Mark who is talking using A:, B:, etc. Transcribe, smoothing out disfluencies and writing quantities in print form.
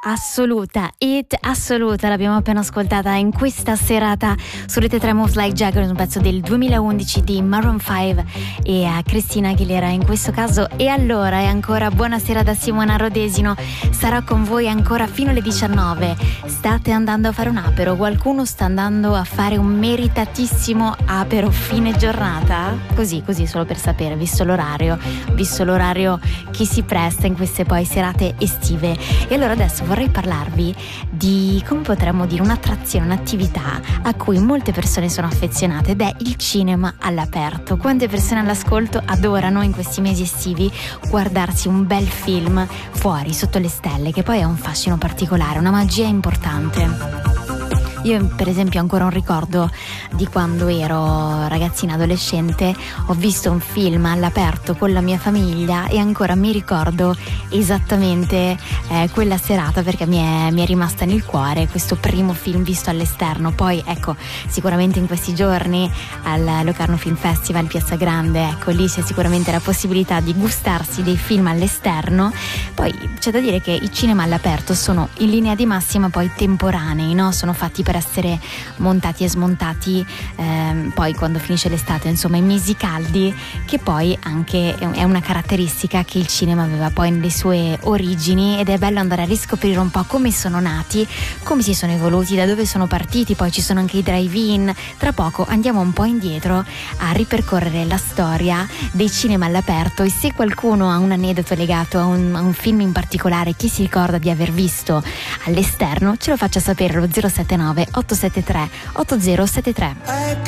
A: assoluta, l'abbiamo appena ascoltata in questa serata su Rete 3. Moves Like Jagger, un pezzo del 2011 di Maroon 5 e a Christina Aguilera in questo caso. E allora, e ancora buonasera da Simona Rodesino, sarò con voi ancora fino alle 19. State andando a fare un apero? Qualcuno sta andando a fare un meritatissimo apero fine giornata? Così solo per sapere, visto l'orario che si presta in queste poi serate estive. E allora adesso vorrei parlarvi di, come potremmo dire, un'attrazione, un'attività a cui molte persone sono affezionate, ed è il cinema all'aperto. Quante persone all'ascolto adorano in questi mesi estivi guardarsi un bel film fuori sotto le stelle, che poi ha un fascino particolare, una magia importante. Io per esempio ho ancora un ricordo di quando ero ragazzina, adolescente. Ho visto un film all'aperto con la mia famiglia e ancora mi ricordo esattamente quella serata, perché mi è rimasta nel cuore questo primo film visto all'esterno. Poi ecco, sicuramente in questi giorni al Locarno Film Festival Piazza Grande, ecco, lì c'è sicuramente la possibilità di gustarsi dei film all'esterno. Poi c'è da dire che i cinema all'aperto sono in linea di massima poi temporanei, no? Sono fatti per essere montati e smontati poi quando finisce l'estate, insomma in mesi caldi, che poi anche è una caratteristica che il cinema aveva poi nelle sue origini, ed è bello andare a riscoprire un po' come sono nati, come si sono evoluti, da dove sono partiti. Poi ci sono anche i drive-in. Tra poco andiamo un po' indietro a ripercorrere la storia dei cinema all'aperto, e se qualcuno ha un aneddoto legato a un film in particolare che si ricorda di aver visto all'esterno, ce lo faccia sapere allo 079 873 8073.